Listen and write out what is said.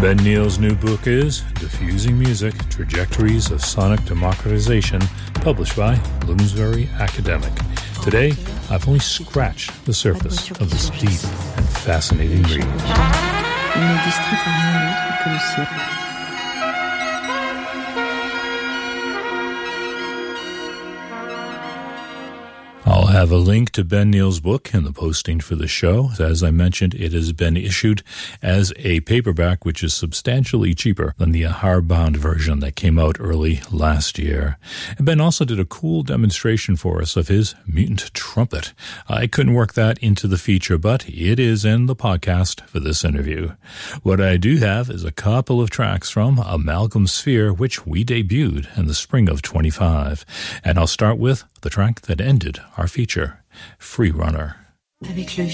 Ben Neal's new book is Diffusing Music, Trajectories of Sonic Democratization, published by Bloomsbury Academic. Today, I've only scratched the surface of this deep and fascinating read. I'll have a link to Ben Neal's book in the posting for the show. As I mentioned, it has been issued as a paperback, which is substantially cheaper than the hardbound version that came out early last year. And Ben also did a cool demonstration for us of his mutant trumpet. I couldn't work that into the feature, but it is in the podcast for this interview. What I do have is a couple of tracks from Amalgam Sphere, which we debuted in the spring of 25. And I'll start with the track that ended our feature, Free Runner.